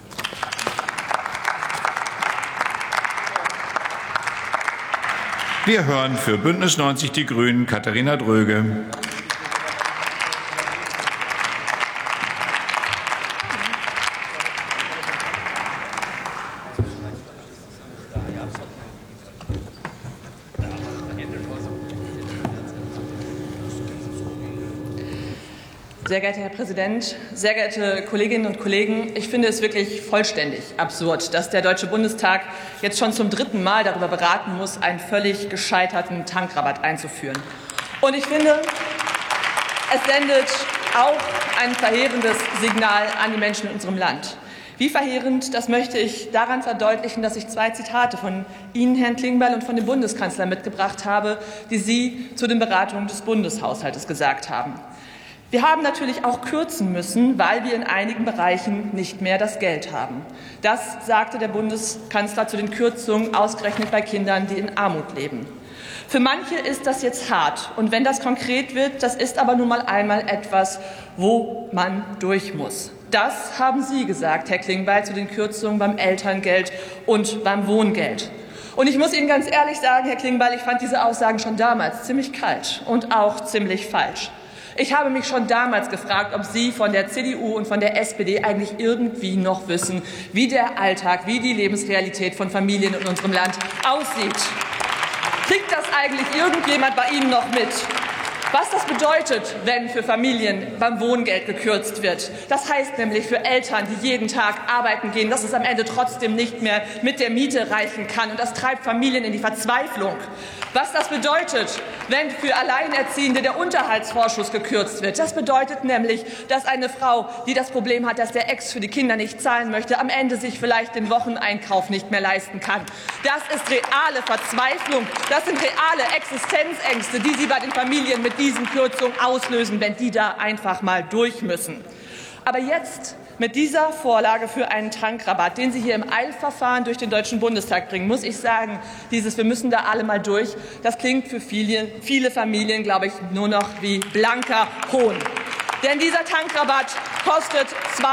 Wir hören für Bündnis 90 Die Grünen Katharina Dröge. Sehr geehrter Herr Präsident, sehr geehrte Kolleginnen und Kollegen! Ich finde es wirklich vollständig absurd, dass der Deutsche Bundestag jetzt schon zum 3. Mal darüber beraten muss, einen völlig gescheiterten Tankrabatt einzuführen. Und ich finde, es sendet auch ein verheerendes Signal an die Menschen in unserem Land. Wie verheerend, das möchte ich daran verdeutlichen, dass ich 2 Zitate von Ihnen, Herrn Klingbeil, und von dem Bundeskanzler mitgebracht habe, die Sie zu den Beratungen des Bundeshaushaltes gesagt haben. Wir haben natürlich auch kürzen müssen, weil wir in einigen Bereichen nicht mehr das Geld haben. Das sagte der Bundeskanzler zu den Kürzungen, ausgerechnet bei Kindern, die in Armut leben. Für manche ist das jetzt hart. Und wenn das konkret wird, das ist aber nun mal einmal etwas, wo man durch muss. Das haben Sie gesagt, Herr Klingbeil, zu den Kürzungen beim Elterngeld und beim Wohngeld. Und ich muss Ihnen ganz ehrlich sagen, Herr Klingbeil, ich fand diese Aussagen schon damals ziemlich kalt und auch ziemlich falsch. Ich habe mich schon damals gefragt, ob Sie von der CDU und von der SPD eigentlich irgendwie noch wissen, wie der Alltag, wie die Lebensrealität von Familien in unserem Land aussieht. Kriegt das eigentlich irgendjemand bei Ihnen noch mit? Was das bedeutet, wenn für Familien beim Wohngeld gekürzt wird. Das heißt nämlich für Eltern, die jeden Tag arbeiten gehen, dass es am Ende trotzdem nicht mehr mit der Miete reichen kann. Und das treibt Familien in die Verzweiflung. Was das bedeutet, wenn für Alleinerziehende der Unterhaltsvorschuss gekürzt wird. Das bedeutet nämlich, dass eine Frau, die das Problem hat, dass der Ex für die Kinder nicht zahlen möchte, am Ende sich vielleicht den Wocheneinkauf nicht mehr leisten kann. Das ist reale Verzweiflung. Das sind reale Existenzängste, die Sie bei den Familien mit diesen Kürzungen auslösen, wenn die da einfach mal durch müssen. Aber jetzt mit dieser Vorlage für einen Tankrabatt, den Sie hier im Eilverfahren durch den Deutschen Bundestag bringen, muss ich sagen, wir müssen da alle mal durch, das klingt für viele Familien, glaube ich, nur noch wie blanker Hohn. Denn dieser Tankrabatt kostet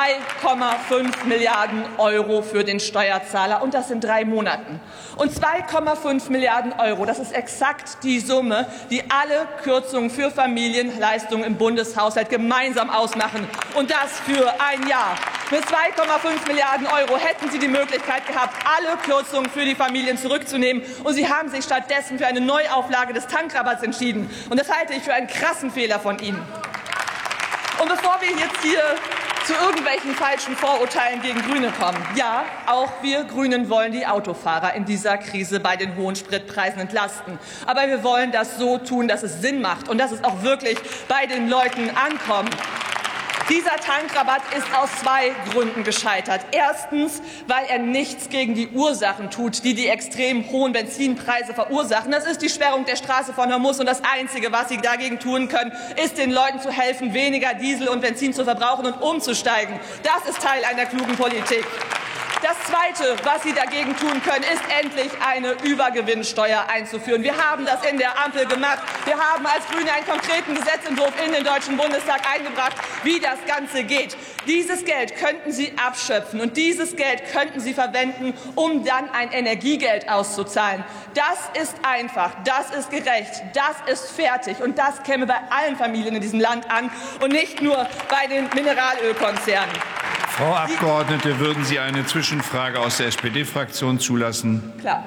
2,5 Milliarden € für den Steuerzahler, und das in 3 Monaten. Und 2,5 Milliarden €, das ist exakt die Summe, die alle Kürzungen für Familienleistungen im Bundeshaushalt gemeinsam ausmachen. Und das für ein Jahr. Mit 2,5 Milliarden € hätten Sie die Möglichkeit gehabt, alle Kürzungen für die Familien zurückzunehmen. Und Sie haben sich stattdessen für eine Neuauflage des Tankrabatts entschieden. Und das halte ich für einen krassen Fehler von Ihnen. Und bevor wir jetzt hier zu irgendwelchen falschen Vorurteilen gegen Grüne kommen, ja, auch wir Grünen wollen die Autofahrer in dieser Krise bei den hohen Spritpreisen entlasten. Aber wir wollen das so tun, dass es Sinn macht und dass es auch wirklich bei den Leuten ankommt. Dieser Tankrabatt ist aus 2 Gründen gescheitert. Erstens, weil er nichts gegen die Ursachen tut, die extrem hohen Benzinpreise verursachen. Das ist die Sperrung der Straße von Hormuz. Und das Einzige, was Sie dagegen tun können, ist, den Leuten zu helfen, weniger Diesel und Benzin zu verbrauchen und umzusteigen. Das ist Teil einer klugen Politik. Das Zweite, was Sie dagegen tun können, ist endlich eine Übergewinnsteuer einzuführen. Wir haben das in der Ampel gemacht. Wir haben als Grüne einen konkreten Gesetzentwurf in den Deutschen Bundestag eingebracht, wie das Ganze geht. Dieses Geld könnten Sie abschöpfen und dieses Geld könnten Sie verwenden, um dann ein Energiegeld auszuzahlen. Das ist einfach, das ist gerecht, das ist fertig und das käme bei allen Familien in diesem Land an und nicht nur bei den Mineralölkonzernen. Frau Abgeordnete, würden Sie eine Zwischenfrage aus der SPD-Fraktion zulassen? Klar.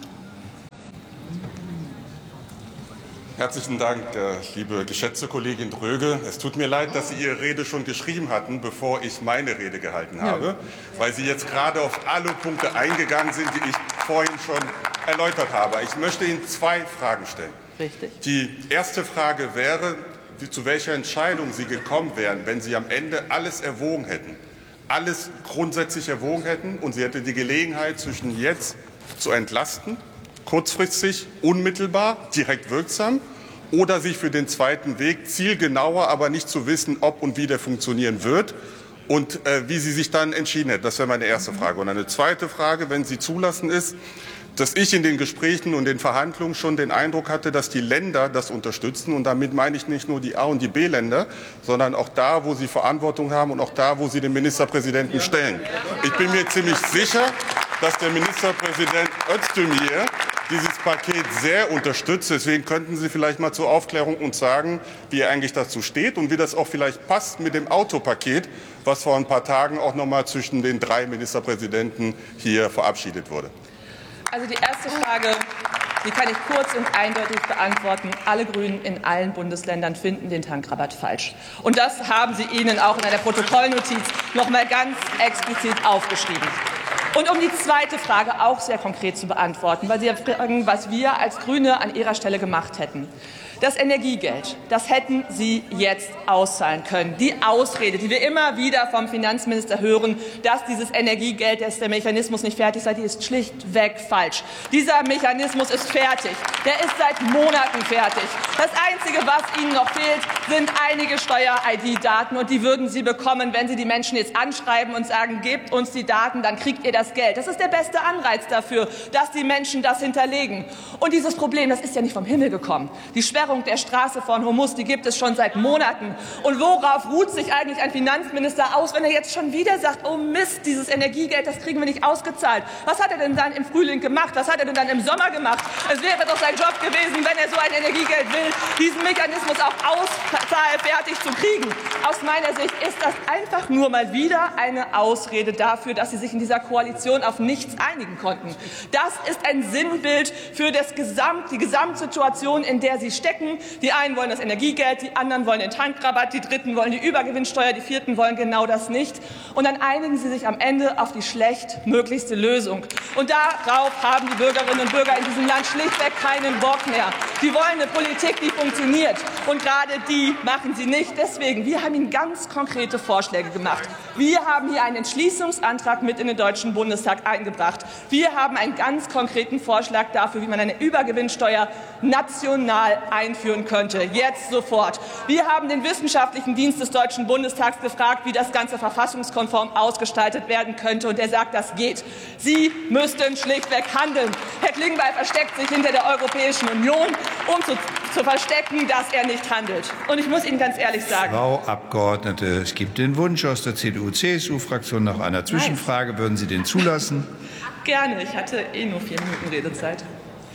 Herzlichen Dank, liebe geschätzte Kollegin Dröge. Es tut mir leid, dass Sie Ihre Rede schon geschrieben hatten, bevor ich meine Rede gehalten habe, weil Sie jetzt gerade auf alle Punkte eingegangen sind, die ich vorhin schon erläutert habe. Ich möchte Ihnen 2 Fragen stellen. Richtig. Die erste Frage wäre, zu welcher Entscheidung Sie gekommen wären, wenn Sie am Ende alles erwogen hätten. Alles grundsätzlich erwogen hätten und sie hätte die Gelegenheit, zwischen jetzt zu entlasten, kurzfristig, unmittelbar, direkt wirksam, oder sich für den zweiten Weg zielgenauer, aber nicht zu wissen, ob und wie der funktionieren wird und wie Sie sich dann entschieden hätten. Das wäre meine erste Frage. Und eine zweite Frage, wenn Sie zulassen, ist, dass ich in den Gesprächen und den Verhandlungen schon den Eindruck hatte, dass die Länder das unterstützen. Und damit meine ich nicht nur die A- und die B-Länder, sondern auch da, wo sie Verantwortung haben und auch da, wo sie den Ministerpräsidenten stellen. Ich bin mir ziemlich sicher, dass der Ministerpräsident Özdemir dieses Paket sehr unterstützt. Deswegen könnten Sie vielleicht mal zur Aufklärung uns sagen, wie er eigentlich dazu steht und wie das auch vielleicht passt mit dem Autopaket, was vor ein paar Tagen auch noch mal zwischen den 3 Ministerpräsidenten hier verabschiedet wurde. Also die erste Frage, die kann ich kurz und eindeutig beantworten. Alle Grünen in allen Bundesländern finden den Tankrabatt falsch. Und das haben Sie Ihnen auch in einer Protokollnotiz noch mal ganz explizit aufgeschrieben. Und um die zweite Frage auch sehr konkret zu beantworten, weil Sie ja fragen, was wir als Grüne an Ihrer Stelle gemacht hätten. Das Energiegeld, das hätten Sie jetzt auszahlen können. Die Ausrede, die wir immer wieder vom Finanzminister hören, dass dieses Energiegeld, dass der Mechanismus nicht fertig sei, die ist schlichtweg falsch. Dieser Mechanismus ist fertig. Der ist seit Monaten fertig. Das Einzige, was Ihnen noch fehlt, sind einige Steuer-ID-Daten. Und die würden Sie bekommen, wenn Sie die Menschen jetzt anschreiben und sagen, gebt uns die Daten, dann kriegt ihr das Geld. Das ist der beste Anreiz dafür, dass die Menschen das hinterlegen. Und dieses Problem, das ist ja nicht vom Himmel gekommen. Die Sperrung der Straße von Hormuz, die gibt es schon seit Monaten. Und worauf ruht sich eigentlich ein Finanzminister aus, wenn er jetzt schon wieder sagt, oh Mist, dieses Energiegeld, das kriegen wir nicht ausgezahlt. Was hat er denn dann im Frühling gemacht? Was hat er denn dann im Sommer gemacht? Es wäre doch sein Job gewesen, wenn er so ein Energiegeld will, diesen Mechanismus auch auszahlfertig zu kriegen. Aus meiner Sicht ist das einfach nur mal wieder eine Ausrede dafür, dass Sie sich in dieser Koalition auf nichts einigen konnten. Das ist ein Sinnbild für die Gesamtsituation, in der Sie stecken. Die einen wollen das Energiegeld, die anderen wollen den Tankrabatt, die Dritten wollen die Übergewinnsteuer, die Vierten wollen genau das nicht. Und dann einigen Sie sich am Ende auf die schlechtmöglichste Lösung. Und darauf haben die Bürgerinnen und Bürger in diesem Land schlichtweg keinen Bock mehr. Die wollen eine Politik, die funktioniert. Und gerade die machen Sie nicht. Deswegen, wir haben Ihnen ganz konkrete Vorschläge gemacht. Wir haben hier einen Entschließungsantrag mit in den Deutschen Bundestag eingebracht. Wir haben einen ganz konkreten Vorschlag dafür, wie man eine Übergewinnsteuer national einführen könnte. Jetzt sofort. Wir haben den Wissenschaftlichen Dienst des Deutschen Bundestags gefragt, wie das Ganze verfassungskonform ausgestaltet werden könnte. Und der sagt, das geht. Sie müssten schlichtweg handeln. Herr Klingbeil versteckt sich hinter der Europäischen Union, um zu verstecken, dass er nicht handelt. Und ich muss Ihnen ganz ehrlich sagen. Frau Abgeordnete, es gibt den Wunsch aus der CDU-CSU-Fraktion nach einer Zwischenfrage. Würden Sie den zulassen? Gerne. Ich hatte nur 4 Minuten Redezeit.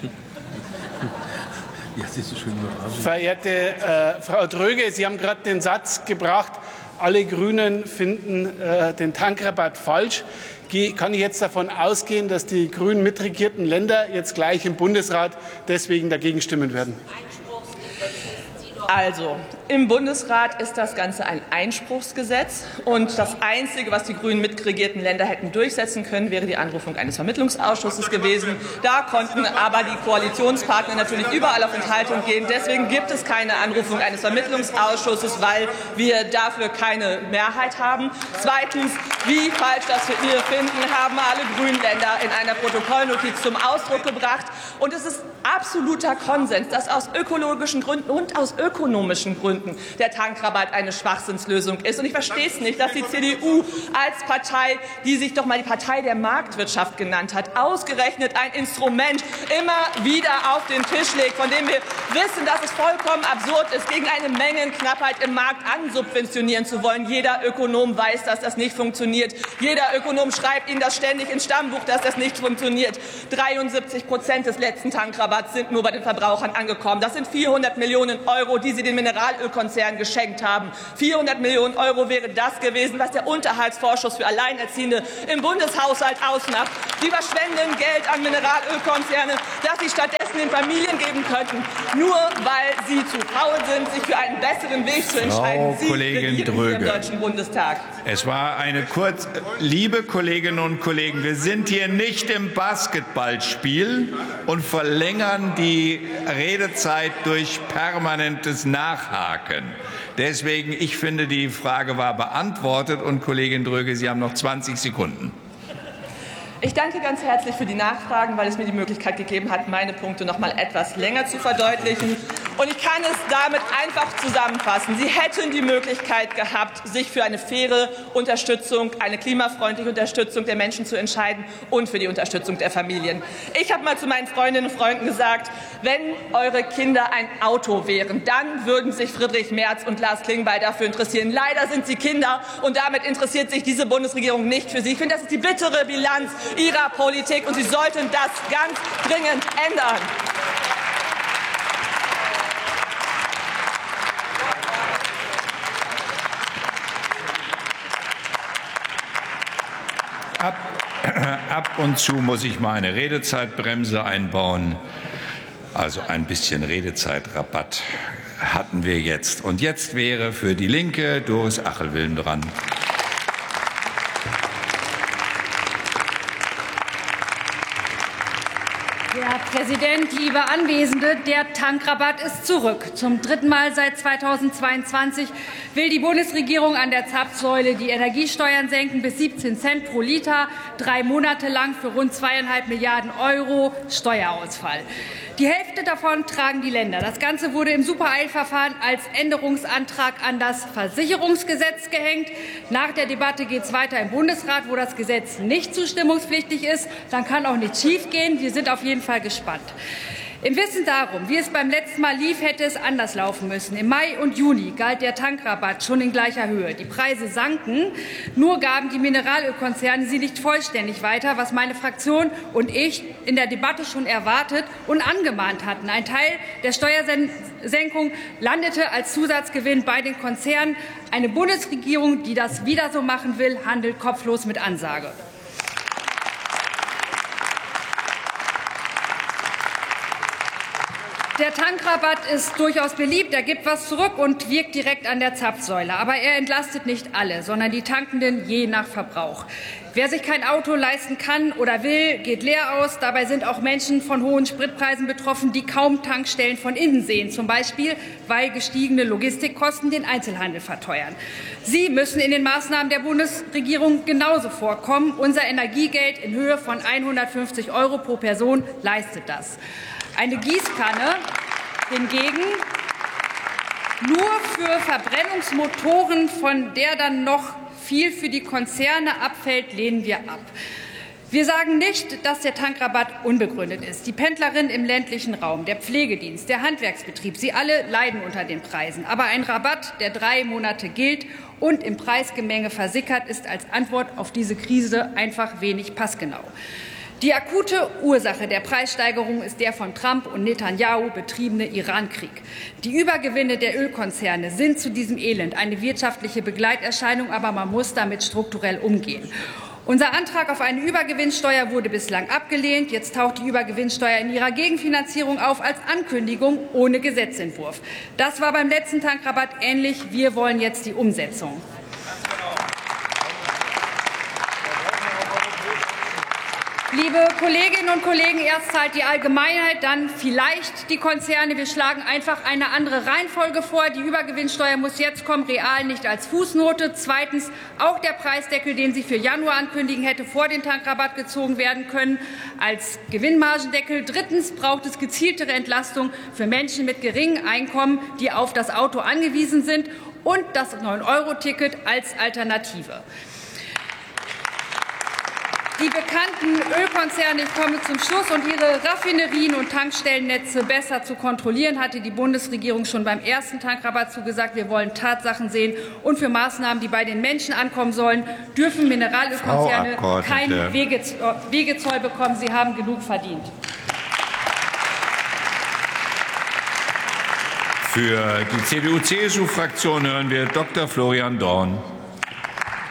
Verehrte Frau Dröge, Sie haben gerade den Satz gebracht, alle Grünen finden den Tankrabatt falsch. Kann ich jetzt davon ausgehen, dass die grün mitregierten Länder jetzt gleich im Bundesrat deswegen dagegen stimmen werden? Also, im Bundesrat ist das Ganze ein Einspruchsgesetz. Und das Einzige, was die grün mitregierten Länder hätten durchsetzen können, wäre die Anrufung eines Vermittlungsausschusses gewesen. Da konnten aber die Koalitionspartner natürlich überall auf Enthaltung gehen. Deswegen gibt es keine Anrufung eines Vermittlungsausschusses, weil wir dafür keine Mehrheit haben. Zweitens, wie falsch das wir finden, haben alle grünen Länder in einer Protokollnotiz zum Ausdruck gebracht. Und es ist absoluter Konsens, dass aus ökologischen Gründen und aus ökonomischen ökonomischen Gründen der Tankrabatt eine Schwachsinnslösung ist. Und ich verstehe es nicht, dass die CDU als Partei, die sich doch mal die Partei der Marktwirtschaft genannt hat, ausgerechnet ein Instrument immer wieder auf den Tisch legt, von dem wir wissen, dass es vollkommen absurd ist, gegen eine Mengenknappheit im Markt ansubventionieren zu wollen. Jeder Ökonom weiß, dass das nicht funktioniert. Jeder Ökonom schreibt Ihnen das ständig ins Stammbuch, dass das nicht funktioniert. 73% des letzten Tankrabatts sind nur bei den Verbrauchern angekommen. Das sind 400 Millionen Euro, die Sie den Mineralölkonzernen geschenkt haben. 400 Millionen Euro wäre das gewesen, was der Unterhaltsvorschuss für Alleinerziehende im Bundeshaushalt ausmacht. Sie verschwenden Geld an Mineralölkonzerne, das Sie stattdessen den Familien geben könnten, nur weil Sie zu faul sind, sich für einen besseren Weg zu entscheiden. Frau Kollegin Dröge, im Deutschen Bundestag. Es war eine liebe Kolleginnen und Kollegen, wir sind hier nicht im Basketballspiel und verlängern die Redezeit durch permanentes Nachhaken. Deswegen, ich finde, die Frage war beantwortet und Kollegin Dröge, Sie haben noch 20 Sekunden. Ich danke ganz herzlich für die Nachfragen, weil es mir die Möglichkeit gegeben hat, meine Punkte noch mal etwas länger zu verdeutlichen. Und ich kann es damit einfach zusammenfassen. Sie hätten die Möglichkeit gehabt, sich für eine faire Unterstützung, eine klimafreundliche Unterstützung der Menschen zu entscheiden und für die Unterstützung der Familien. Ich habe mal zu meinen Freundinnen und Freunden gesagt, wenn eure Kinder ein Auto wären, dann würden sich Friedrich Merz und Lars Klingbeil dafür interessieren. Leider sind sie Kinder und damit interessiert sich diese Bundesregierung nicht für sie. Ich finde, das ist die bittere Bilanz ihrer Politik und sie sollten das ganz dringend ändern. Ab und zu muss ich mal eine Redezeitbremse einbauen. Also ein bisschen Redezeitrabatt hatten wir jetzt. Und jetzt wäre für die Linke Doris Achelwilm dran. Herr Präsident, liebe Anwesende, der Tankrabatt ist zurück. Zum dritten Mal seit 2022 will die Bundesregierung an der Zapfsäule die Energiesteuern senken bis 17 Cent pro Liter, 3 Monate lang für rund 2,5 Milliarden Euro Steuerausfall. Die Hälfte davon tragen die Länder. Das Ganze wurde im Supereilverfahren als Änderungsantrag an das Versicherungsgesetz gehängt. Nach der Debatte geht es weiter im Bundesrat, wo das Gesetz nicht zustimmungspflichtig ist. Dann kann auch nichts schiefgehen. Wir sind auf jeden Fall gespannt. Im Wissen darum, wie es beim letzten Mal lief, hätte es anders laufen müssen. Im Mai und Juni galt der Tankrabatt schon in gleicher Höhe. Die Preise sanken, nur gaben die Mineralölkonzerne sie nicht vollständig weiter, was meine Fraktion und ich in der Debatte schon erwartet und angemahnt hatten. Ein Teil der Steuersenkung landete als Zusatzgewinn bei den Konzernen. Eine Bundesregierung, die das wieder so machen will, handelt kopflos mit Ansage. Der Tankrabatt ist durchaus beliebt, er gibt was zurück und wirkt direkt an der Zapfsäule. Aber er entlastet nicht alle, sondern die Tankenden je nach Verbrauch. Wer sich kein Auto leisten kann oder will, geht leer aus. Dabei sind auch Menschen von hohen Spritpreisen betroffen, die kaum Tankstellen von innen sehen, zum Beispiel weil gestiegene Logistikkosten den Einzelhandel verteuern. Sie müssen in den Maßnahmen der Bundesregierung genauso vorkommen. Unser Energiegeld in Höhe von 150 € pro Person leistet das. Eine Gießkanne hingegen nur für Verbrennungsmotoren, von der dann noch viel für die Konzerne abfällt, lehnen wir ab. Wir sagen nicht, dass der Tankrabatt unbegründet ist. Die Pendlerin im ländlichen Raum, der Pflegedienst, der Handwerksbetrieb, sie alle leiden unter den Preisen. Aber ein Rabatt, der 3 Monate gilt und im Preisgemenge versickert, ist als Antwort auf diese Krise einfach wenig passgenau. Die akute Ursache der Preissteigerung ist der von Trump und Netanyahu betriebene Irankrieg. Die Übergewinne der Ölkonzerne sind zu diesem Elend eine wirtschaftliche Begleiterscheinung, aber man muss damit strukturell umgehen. Unser Antrag auf eine Übergewinnsteuer wurde bislang abgelehnt. Jetzt taucht die Übergewinnsteuer in ihrer Gegenfinanzierung auf als Ankündigung ohne Gesetzentwurf. Das war beim letzten Tankrabatt ähnlich. Wir wollen jetzt die Liebe Kolleginnen und Kollegen, erst zahlt die Allgemeinheit, dann vielleicht die Konzerne. Wir schlagen einfach eine andere Reihenfolge vor. Die Übergewinnsteuer muss jetzt kommen, real, nicht als Fußnote. Zweitens, auch der Preisdeckel, den Sie für Januar ankündigen, hätte vor den Tankrabatt gezogen werden können, als Gewinnmargendeckel. Drittens braucht es gezieltere Entlastung für Menschen mit geringem Einkommen, die auf das Auto angewiesen sind, und das 9-Euro-Ticket als Alternative. Die bekannten Ölkonzerne, ich komme zum Schluss, und ihre Raffinerien und Tankstellennetze besser zu kontrollieren, hatte die Bundesregierung schon beim ersten Tankrabatt zugesagt. Wir wollen Tatsachen sehen. Und für Maßnahmen, die bei den Menschen ankommen sollen, dürfen Mineralölkonzerne keinen Wegezoll bekommen. Sie haben genug verdient. Für die CDU-CSU-Fraktion hören wir Dr. Florian Dorn.